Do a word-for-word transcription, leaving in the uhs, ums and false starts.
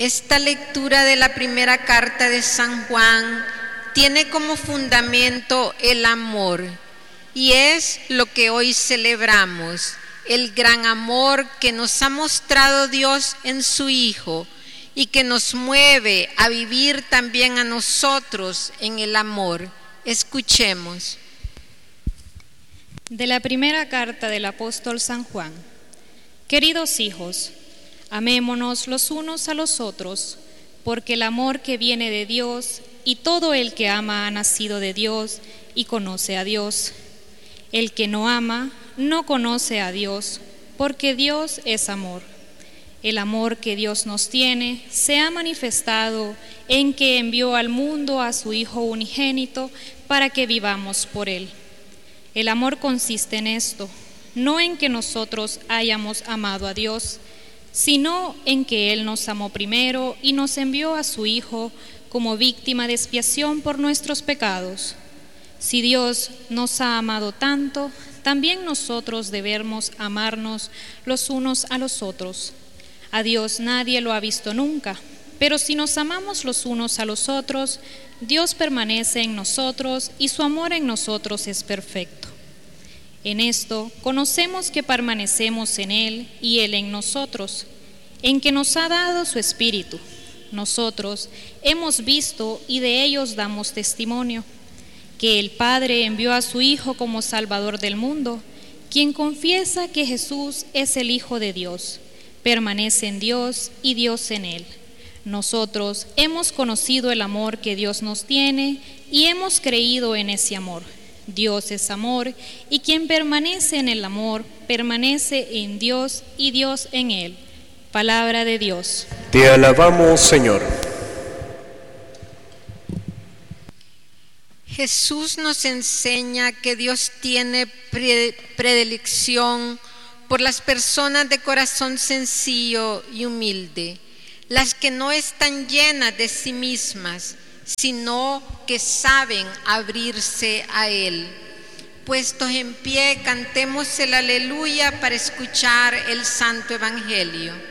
Esta lectura de la primera carta de San Juan tiene como fundamento el amor y es lo que hoy celebramos, el gran amor que nos ha mostrado Dios en su Hijo y que nos mueve a vivir también a nosotros en el amor. Escuchemos. De la primera carta del apóstol San Juan. Queridos hijos, amémonos los unos a los otros, porque el amor que viene de Dios y todo el que ama ha nacido de Dios y conoce a Dios. El que no ama no conoce a Dios, porque Dios es amor. El amor que Dios nos tiene se ha manifestado en que envió al mundo a su Hijo unigénito para que vivamos por Él. El amor consiste en esto, no en que nosotros hayamos amado a Dios, sino en que Él nos amó primero y nos envió a su Hijo como víctima de expiación por nuestros pecados. Si Dios nos ha amado tanto, también nosotros debemos amarnos los unos a los otros. A Dios nadie lo ha visto nunca, pero si nos amamos los unos a los otros, Dios permanece en nosotros y su amor en nosotros es perfecto. En esto conocemos que permanecemos en Él y Él en nosotros, en que nos ha dado su Espíritu. Nosotros hemos visto y de ellos damos testimonio, que el Padre envió a su Hijo como Salvador del mundo. Quien confiesa que Jesús es el Hijo de Dios, permanece en Dios y Dios en Él. Nosotros hemos conocido el amor que Dios nos tiene y hemos creído en ese amor. Dios es amor, y quien permanece en el amor, permanece en Dios y Dios en él. Palabra de Dios. Te alabamos, Señor. Jesús nos enseña que Dios tiene predilección por las personas de corazón sencillo y humilde, las que no están llenas de sí mismas, sino que saben abrirse a Él. Puestos en pie, cantemos el aleluya para escuchar el Santo Evangelio.